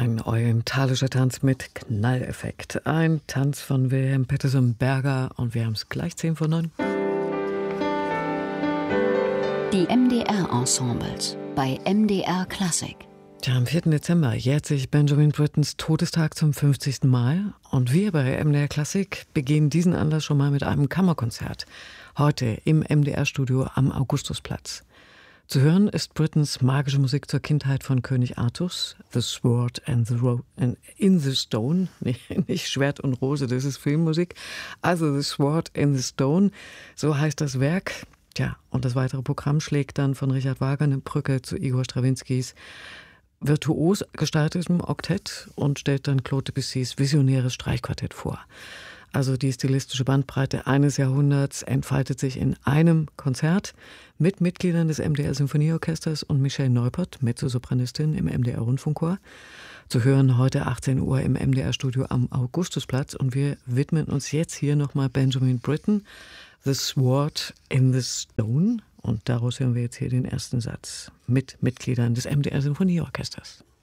Ein orientalischer Tanz mit Knalleffekt. Ein Tanz von Wilhelm Peterson Berger und wir haben es gleich 10 vor 9. Die MDR-Ensembles bei MDR Klassik. Ja, am 4. Dezember jährt sich Benjamin Brittens Todestag zum 50. Mal. Und wir bei MDR Klassik begehen diesen Anlass schon mal mit einem Kammerkonzert. Heute im MDR-Studio am Augustusplatz. Zu hören ist Brittens magische Musik zur Kindheit von König Artus, The Sword and in the Stone, nicht Schwert und Rose, das ist Filmmusik, also The Sword in the Stone, so heißt das Werk. Tja, und das weitere Programm schlägt dann von Richard Wagner eine Brücke zu Igor Strawinskys virtuos gestaltetem Oktett und stellt dann Claude Debussys visionäres Streichquartett vor. Also die stilistische Bandbreite eines Jahrhunderts entfaltet sich in einem Konzert mit Mitgliedern des MDR Symphonieorchesters und Michelle Neupert, Mezzosopranistin im MDR Rundfunkchor. Zu hören heute 18 Uhr im MDR-Studio am Augustusplatz. Und wir widmen uns jetzt hier nochmal Benjamin Britten, The Sword in the Stone. Und daraus hören wir jetzt hier den ersten Satz mit Mitgliedern des MDR Symphonieorchesters.